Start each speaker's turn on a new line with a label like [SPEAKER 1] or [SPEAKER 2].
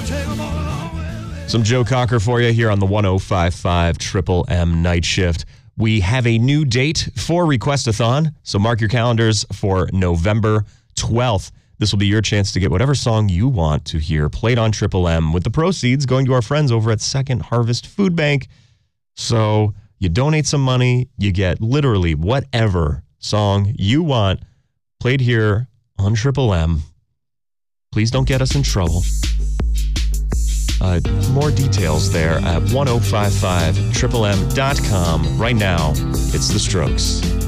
[SPEAKER 1] Some Joe Cocker for you here on the 105.5 Triple M Night Shift. We have a new date for Request-a-thon, so mark your calendars for November 12th. This will be your chance to get whatever song you want to hear played on Triple M, with the proceeds going to our friends over at Second Harvest Food Bank. So you donate some money, you get literally whatever song you want played here on Triple M. Please don't get us in trouble. More details there at 1055triplem.com. Right now, it's The Strokes.